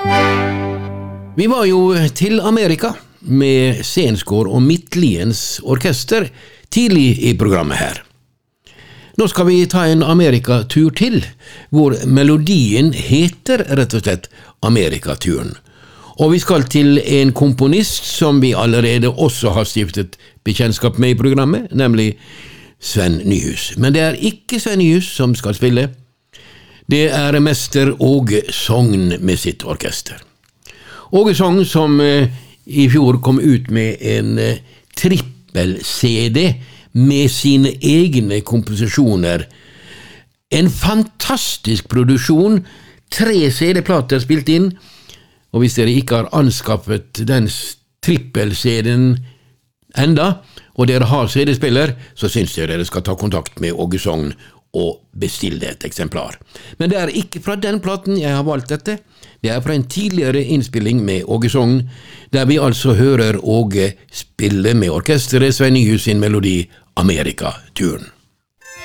Vi var jo til Amerika med Stensgaard og Midtliens orkester tidlig i programmet her. Nå skal vi ta en Amerikatur til, hvor melodien heter rett og slett Amerikaturen. Og vi skal til en komponist som vi allerede også har stiftet bekjentskap med i programmet, nemlig Sven Nyhus. Men det er ikke Sven Nyhus som skal spille. Det er mester Åge Sogn med sitt orkester. Åge Sogn som i fjor kom ut med en trippel-CD med sine egne komposisjoner. En fantastisk produksjon, 3 CD-plater spilt inn, og hvis dere ikke har anskaffet den trippel-CD-en enda, og dere har CD-spiller, så synes jeg dere skal ta kontakt med Åge Sogn og bestille et eksemplar. Men det er ikke fra den platen jeg har valgt dette, det er fra en tidligere innspilling med Åge Sogn, der vi altså hører Åge spille med orkesteret Sven Nyhus sin melodi Amerikaturen.